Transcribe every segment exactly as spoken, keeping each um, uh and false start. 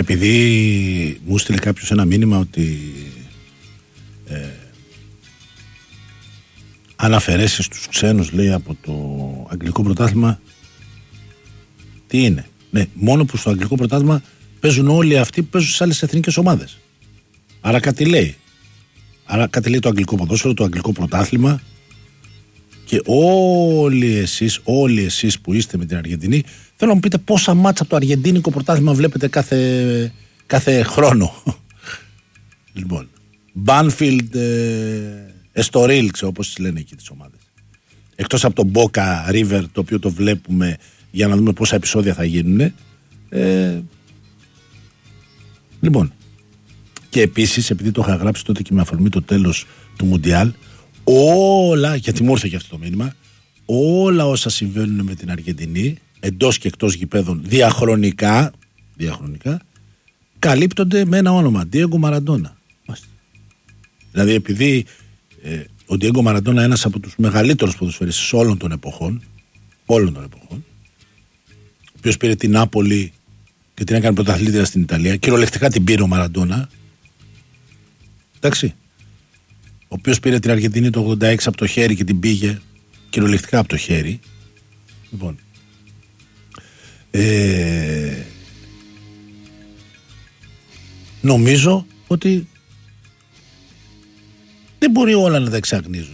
επειδή μου στείλε κάποιος ένα μήνυμα ότι ε, αν αφαιρέσεις τους ξένους, λέει, από το αγγλικό πρωτάθλημα, τι είναι? Ναι, μόνο που στο αγγλικό πρωτάθλημα παίζουν όλοι αυτοί που παίζουν στις άλλες εθνικές ομάδες. Άρα κάτι λέει. Άρα κάτι λέει το αγγλικό ποδόσφαιρο, το αγγλικό πρωτάθλημα, και όλοι εσείς, όλοι εσείς που είστε με την Αργεντινή, θέλω να μου πείτε πόσα μάτσα από το αργεντίνικο πρωτάθλημα βλέπετε κάθε, κάθε χρόνο. Λοιπόν, Banfield, Estoril, ξέρω πώς τις λένε εκεί τις ομάδες. Εκτός από το Boca River, το οποίο το βλέπουμε για να δούμε πόσα επεισόδια θα γίνουν. Ε, λοιπόν, και επίσης, επειδή το είχα γράψει τότε και με αφορμή το τέλος του Μουντιάλ, όλα, γιατί μου ήρθε και αυτό το μήνυμα, όλα όσα συμβαίνουν με την Αργεντινή, εντός και εκτός γηπέδων, διαχρονικά, διαχρονικά, καλύπτονται με ένα όνομα, Ντιέγκο Μαραντόνα. Δηλαδή, επειδή ε, ο Ντιέγκο Μαραντόνα, ένας από τους μεγαλύτερους ποδοσφαιριστές όλων των εποχών, όλων των εποχών, ο οποίος πήρε την Νάπολη και την έκανε πρωταθλήτρια στην Ιταλία, κυριολεκτικά την πήρε ο Μαραντόνα, εντάξει, ο οποίος πήρε την Αργεντινή το ογδόντα έξι από το χέρι και την πήγε κυριολεκτικά από το χέρι. Λοιπόν, ε, νομίζω ότι δεν μπορεί όλα να τα εξαγνίζουν.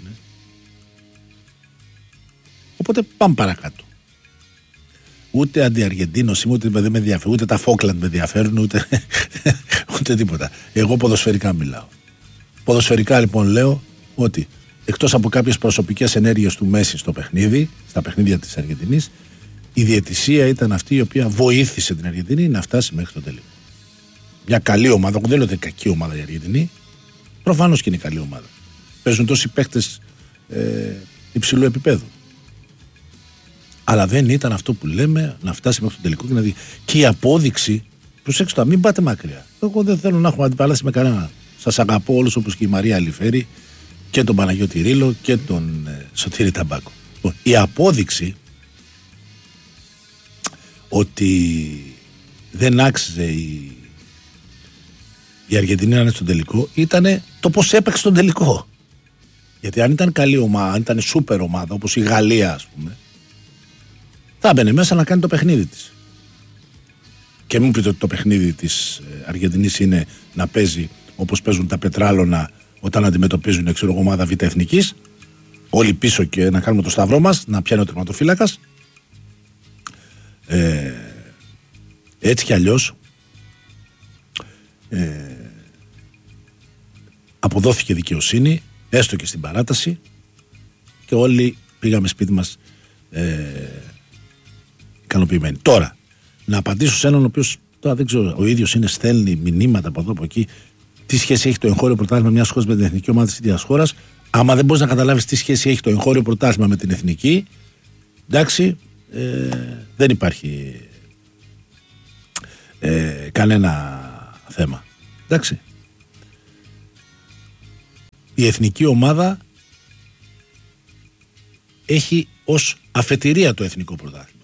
Οπότε πάμε παρακάτω. Ούτε αντιαργεντίνος είμαι, ούτε δεν με ενδιαφέρει, ούτε τα Φόκλαντ με ενδιαφέρουν, ούτε, ούτε τίποτα. Εγώ ποδοσφαιρικά μιλάω. Ποδοσφαιρικά λοιπόν λέω ότι εκτός από κάποιες προσωπικές ενέργειες του Μέση στο παιχνίδι, στα παιχνίδια της Αργεντινής, η διαιτησία ήταν αυτή η οποία βοήθησε την Αργεντινή να φτάσει μέχρι το τελικό. Μια καλή ομάδα, δεν λέω ότι είναι κακή ομάδα η Αργεντινή, προφανώς και είναι καλή ομάδα. Παίζουν τόσοι παίχτες ε, υψηλού επίπεδου. Αλλά δεν ήταν αυτό που λέμε να φτάσει μέχρι το τελικό και να δει. Και η απόδειξη, προσέξτε το, μην πάτε μακριά. Εγώ δεν θέλω να έχω αντιπαράθεση με κανένα. Σας αγαπώ όλους, όπως και η Μαρία Αλιφέρη και τον Παναγιώτη Ρήλο και τον ε, Σωτήρη Ταμπάκο. Η απόδειξη ότι δεν άξιζε η, η Αργεντινή να είναι στον τελικό ήταν το πώς έπαιξε στον τελικό. Γιατί αν ήταν καλή ομάδα, αν ήταν σούπερ ομάδα, όπως η Γαλλία ας πούμε, θα έμπαινε μέσα να κάνει το παιχνίδι της. Και μην πείτε ότι το παιχνίδι της Αργεντινής είναι να παίζει όπως παίζουν τα πετράλωνα όταν αντιμετωπίζουν ξέρω, ομάδα Β' Εθνικής, όλοι πίσω και να κάνουμε το σταυρό μας, να πιάνει ο τερματοφύλακας. Ε, έτσι κι αλλιώς ε, αποδόθηκε δικαιοσύνη, έστω και στην παράταση, και όλοι πήγαμε σπίτι μας ε, ικανοποιημένοι. Τώρα, να απαντήσω σε έναν ο οποίος τώρα δεν ξέρω, ο ίδιος είναι, στέλνει μηνύματα από εδώ από εκεί. Τι σχέση έχει το εγχώριο πρωτάθλημα μιας χώρας με την εθνική ομάδα της ίδιας χώρας? Άμα δεν μπορείς να καταλάβεις τι σχέση έχει το εγχώριο πρωτάθλημα με την εθνική, εντάξει, ε, δεν υπάρχει ε, κανένα θέμα. Εντάξει. Η εθνική ομάδα έχει ως αφετηρία το εθνικό πρωτάθλημα.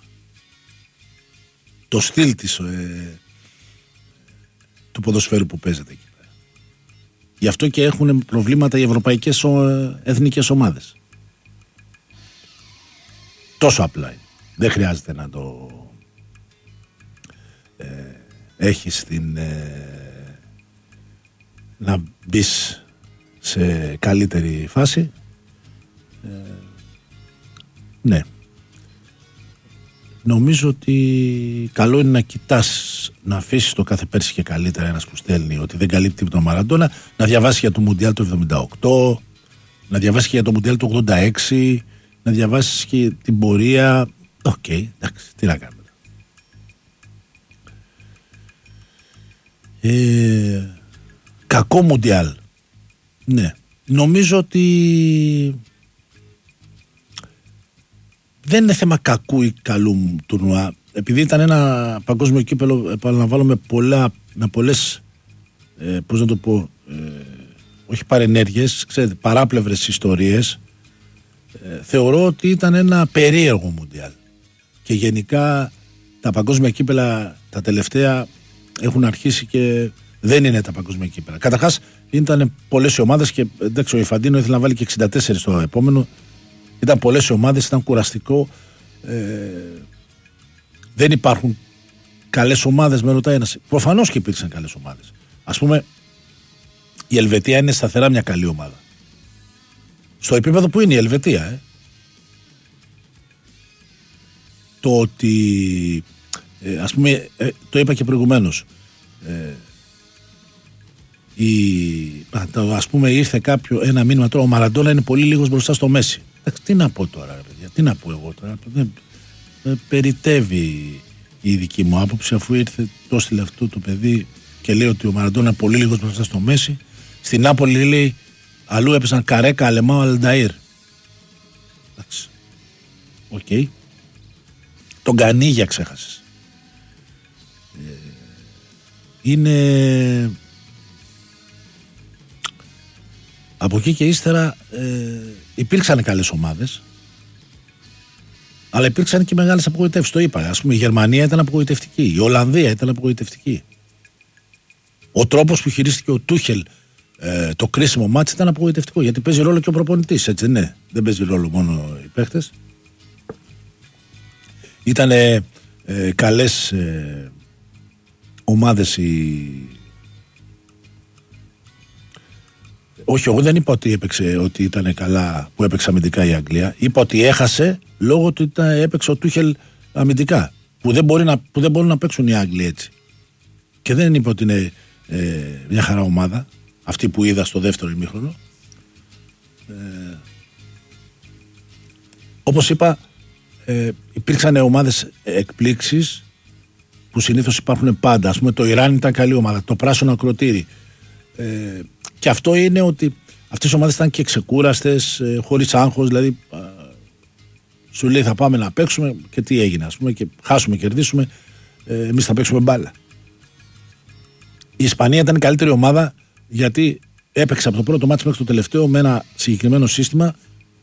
Το στυλ της, ε, του ποδοσφαίρου που παίζεται εκεί. Γι' αυτό και έχουν προβλήματα οι ευρωπαϊκές ε, εθνικές ομάδες. Τόσο απλά είναι. Δεν χρειάζεται να το ε, έχεις την, ε, να μπεις σε καλύτερη φάση. Ε, ναι. Νομίζω ότι καλό είναι να κοιτάς, να αφήσεις το κάθε πέρσι και καλύτερα ένας που στέλνει ότι δεν καλύπτει τον Μαραντόνα, να διαβάσει για το Μουντιάλ του εβδομήντα οκτώ, να διαβάσει και για το Μουντιάλ του ογδόντα έξι, να διαβάσει και την πορεία. Οκ, okay, εντάξει, τι να κάνουμε. Ε, κακό Μουντιάλ. Ναι, νομίζω ότι δεν είναι θέμα κακού ή καλού τουρνουά. Επειδή ήταν ένα παγκόσμιο κύπελο, επαναλαμβάνω, με, πολλά, με πολλές, ε, πώς να το πω, ε, όχι παρενέργειες, ξέρετε, παράπλευρες ιστορίες, ε, θεωρώ ότι ήταν ένα περίεργο Μουντιάλ. Και γενικά τα παγκόσμια κύπελα τα τελευταία έχουν αρχίσει και δεν είναι τα παγκόσμια κύπελα. Καταρχάς ήταν πολλές οι ομάδες και εντάξει, ο Ιφαντίνο ήθελε να βάλει και εξήντα τέσσερα στο επόμενο. Ήταν πολλές οι ομάδες, ήταν κουραστικό. Ε, δεν υπάρχουν καλές ομάδες, με ρωτάει ένας. Προφανώς και υπήρξαν καλές ομάδες. Ας πούμε, η Ελβετία είναι σταθερά μια καλή ομάδα. Στο επίπεδο που είναι η Ελβετία, ε. Το ότι, ε, ας πούμε, ε, το είπα και προηγουμένως, ε, η, ας πούμε ήρθε κάποιο ένα μήνυμα τώρα, ο Μαραντόνα είναι πολύ λίγος μπροστά στο Μέση. Τι να πω τώρα, ρε παιδιά, τι να πω εγώ τώρα. Ε, περιτεύει η δική μου άποψη, αφού ήρθε το στείλε αυτό το παιδί και λέει ότι ο Μαραντόνα είναι πολύ λίγος μπροστά στο Μέση. Στην Νάπολη λέει αλλού έπεσαν Καρέκα, Αλεμάο, Αλνταΐρ. Εντάξει. Οκ. Okay. Τον Κανίγια ξέχασες. Ε, είναι από εκεί και ύστερα ε, υπήρξαν καλές ομάδες, αλλά υπήρξαν και μεγάλες απογοητεύσεις. Το είπα. Ας πούμε η Γερμανία ήταν απογοητευτική, η Ολλανδία ήταν απογοητευτική. Ο τρόπος που χειρίστηκε ο Τούχελ ε, το κρίσιμο μάτς ήταν απογοητευτικό, γιατί παίζει ρόλο και ο προπονητής, έτσι ναι. Δεν παίζει ρόλο μόνο οι παίχτες. Ήταν ε, ε, καλές ε, ομάδες οι... Όχι, εγώ δεν είπα ότι έπαιξε, ότι ήταν καλά που έπαιξε αμυντικά η Αγγλία. Είπα ότι έχασε λόγω ότι ήταν, έπαιξε ο Τούχελ αμυντικά. Που δεν, μπορεί να, που δεν μπορούν να παίξουν οι Άγγλοι έτσι. Και δεν είπα ότι είναι ε, μια χαρά ομάδα, αυτή που είδα στο δεύτερο ημίχρονο. Ε, όπως είπα, ε, υπήρξαν ομάδες εκπλήξεις που συνήθως υπάρχουν πάντα. Ας πούμε το Ιράν ήταν καλή ομάδα, το πράσινο ακροτήρι. Ε, και αυτό είναι ότι αυτές οι ομάδες ήταν και ξεκούραστες, ε, χωρίς άγχος, δηλαδή α, σου λέει θα πάμε να παίξουμε και τι έγινε, ας πούμε, και χάσουμε, κερδίσουμε, ε, εμείς θα παίξουμε μπάλα. Η Ισπανία ήταν η καλύτερη ομάδα γιατί έπαιξε από το πρώτο μάτι μέχρι το τελευταίο με ένα συγκεκριμένο σύστημα,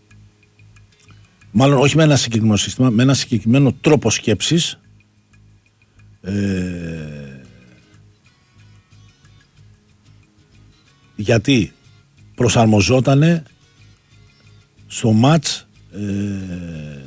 μάλλον όχι με ένα συγκεκριμένο σύστημα, με ένα συγκεκριμένο τρόπο σκέψης, ε, γιατί προσαρμοζότανε στο μάτς ε,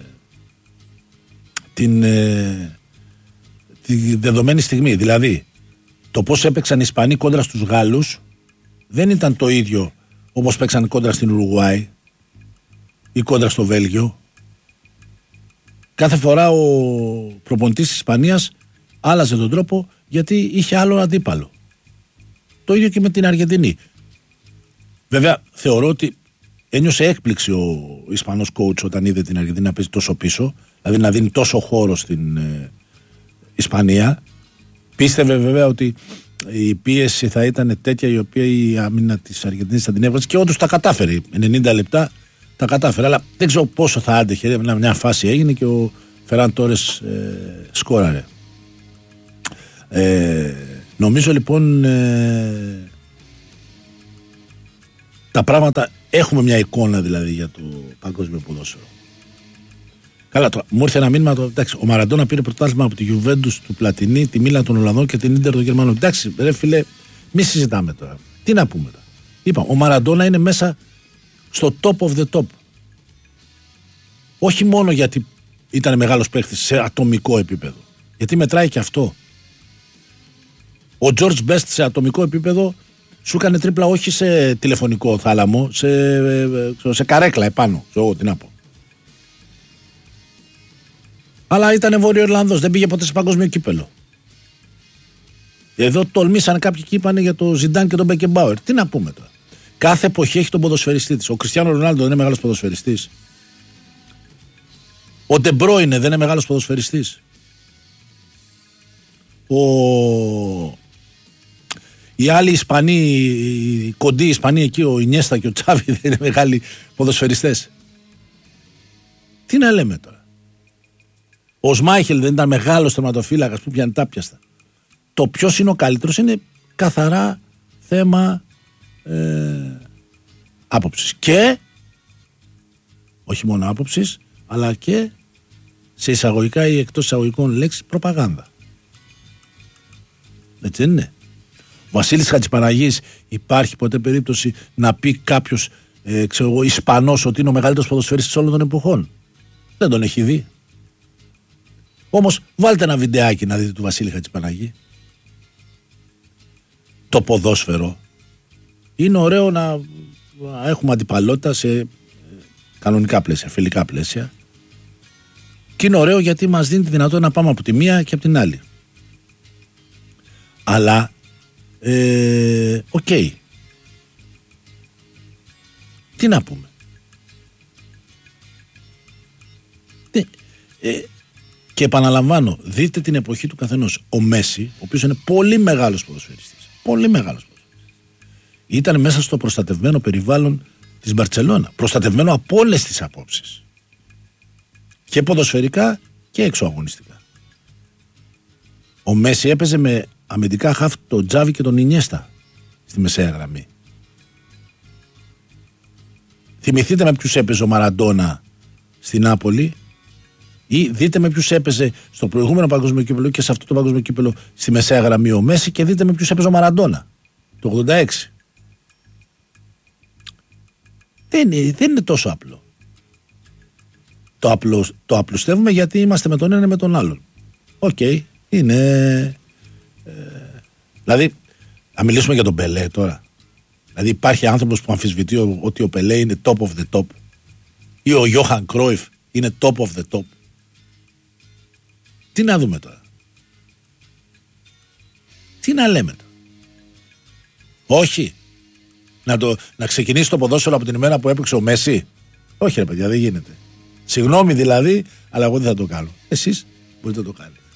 την, ε, τη δεδομένη στιγμή. Δηλαδή το πώς έπαιξαν οι Ισπανοί κόντρα στους Γάλλους δεν ήταν το ίδιο όπως παίξαν κόντρα στην Ουρουγουάη ή κόντρα στο Βέλγιο. Κάθε φορά ο προπονητής της Ισπανίας άλλαζε τον τρόπο γιατί είχε άλλο αντίπαλο. Το ίδιο και με την Αργεντινή. Βέβαια θεωρώ ότι ένιωσε έκπληξη ο Ισπανός coach όταν είδε την Αργεντινή να παίζει τόσο πίσω, δηλαδή να δίνει τόσο χώρο στην ε, Ισπανία. Πίστευε βέβαια ότι η πίεση θα ήταν τέτοια η οποία η άμυνα της Αργεντινής θα την έβγαζε και όντως τα κατάφερε. ενενήντα λεπτά τα κατάφερε, αλλά δεν ξέρω πόσο θα άντεχε. Μια, μια φάση έγινε και ο Φεράν Τόρες ε, σκόραρε. Ε, νομίζω λοιπόν ε, τα πράγματα, έχουμε μια εικόνα δηλαδή για το παγκόσμιο ποδόσφαιρο. Καλά, τώρα, μου ήρθε ένα μήνυμα, το, εντάξει, ο Μαραντόνα πήρε πρωτάθλημα από τη Juventus του Πλατινί, τη Μίλαν των Ολλανδών και την Ίντερ των Γερμανών. Εντάξει, ρε φίλε, μη συζητάμε τώρα. Τι να πούμε τώρα. Είπα, ο Μαραντόνα είναι μέσα στο top of the top. Όχι μόνο γιατί ήταν μεγάλος παίχτης σε ατομικό επίπεδο. Γιατί μετράει και αυτό. Ο George Best σε ατομικό επίπεδο σου έκανε τρίπλα όχι σε τηλεφωνικό θάλαμο, σε, σε καρέκλα επάνω. Εγώ τι να πω. Αλλά ήταν Βόρειο Ιρλανδός, δεν πήγε ποτέ σε παγκόσμιο κύπελο. Εδώ τολμήσαν κάποιοι και είπαν για το Ζιντάν και τον Μπεκεμπάουερ. Τι να πούμε τώρα. Κάθε εποχή έχει τον ποδοσφαιριστή της. Ο Κριστιάνο Ρονάλντο δεν είναι μεγάλος ποδοσφαιριστής. Ο Ντεμπρόινε δεν είναι μεγάλος ποδοσφαιριστής. Ο... Οι άλλοι Ισπανοί, οι κοντοί Ισπανοί εκεί, ο Ινιέστα και ο Τσάβι δεν είναι μεγάλοι ποδοσφαιριστές. Τι να λέμε τώρα. Ο Σμάιχελ δεν ήταν μεγάλος τερματοφύλακας που πιάνει τάπιαστα. Το ποιος είναι ο καλύτερος είναι καθαρά θέμα ε, άποψης. Και, όχι μόνο άποψης, αλλά και σε εισαγωγικά ή εκτός εισαγωγικών λέξεις προπαγάνδα. Έτσι δεν είναι? Ο Βασίλης Χατζηπαναγής, υπάρχει ποτέ περίπτωση να πει κάποιος ε, ξέρω εγώ, Ισπανός ότι είναι ο μεγαλύτερος ποδοσφαιριστής όλων των εποχών? Δεν τον έχει δει. Όμως βάλτε ένα βιντεάκι να δείτε του Βασίλη Χατζηπαναγή. Το ποδόσφαιρο είναι ωραίο να έχουμε αντιπαλότητα σε κανονικά πλαίσια, φιλικά πλαίσια, και είναι ωραίο γιατί μας δίνει τη δυνατότητα να πάμε από τη μία και από την άλλη. Αλλά ε, οκ okay. Τι να πούμε? Τι, ε, και επαναλαμβάνω, δείτε την εποχή του καθενός. Ο Μέση, ο οποίος είναι πολύ μεγάλος ποδοσφαιριστής, πολύ μεγάλος ποδοσφαιριστής, ήταν μέσα στο προστατευμένο περιβάλλον της Μπαρτσελώνα, προστατευμένο από όλες τις απόψεις, και ποδοσφαιρικά και εξωαγωνιστικά. Ο Μέση έπαιζε με αμυντικά χαφ τον Τζάβι και τον Ινιέστα στη μεσαία γραμμή. Θυμηθείτε με ποιους έπαιζε ο Μαραντόνα στην Νάπολη, ή δείτε με ποιους έπαιζε στο προηγούμενο παγκόσμιο κύπελλο και σε αυτό το παγκόσμιο κύπελλο στη μεσαία γραμμή ο Μέση, και δείτε με ποιους έπαιζε ο Μαραντόνα το ογδόντα έξι. Δεν είναι, δεν είναι τόσο απλό. Το, απλό, το απλουστεύουμε γιατί είμαστε με τον ένα με τον άλλον. Οκ, okay, είναι... Ε, δηλαδή, να μιλήσουμε για τον Πελέ τώρα. Δηλαδή υπάρχει άνθρωπος που αμφισβητεί ότι ο Πελέ είναι top of the top, ή ο Γιώχαν Κρόιφ είναι top of the top. Τι να δούμε τώρα? Τι να λέμε τώρα? Όχι. Να, το, να ξεκινήσει το ποδόσφαιρο από την ημέρα που έπαιξε ο Μέση? Όχι ρε παιδιά, δεν γίνεται. Συγγνώμη δηλαδή, αλλά εγώ δεν θα το κάνω. Εσείς μπορείτε να το κάνετε.